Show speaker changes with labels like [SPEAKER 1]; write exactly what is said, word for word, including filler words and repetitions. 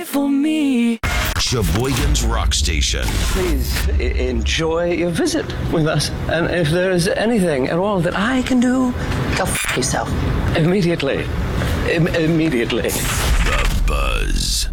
[SPEAKER 1] right for me.
[SPEAKER 2] Sheboygan's Rock Station.
[SPEAKER 3] Please I- enjoy your visit with us. And if there is anything at all that I can do,
[SPEAKER 4] Go f*** yourself.
[SPEAKER 3] immediately. Im- immediately.
[SPEAKER 2] The Buzz.